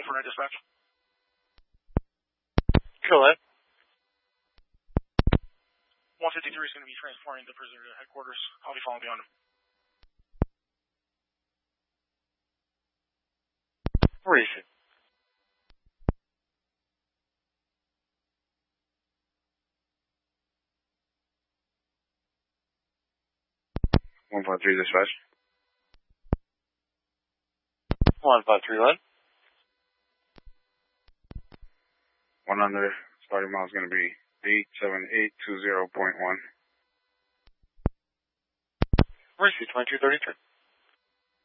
for dispatch. Go ahead. 153 is going to be transporting the prisoner to headquarters. I'll be following behind him. Where is it? (153) dispatch. 153, what? 1 under. Starting mile is going to be 87820.1. Where is he? 2233.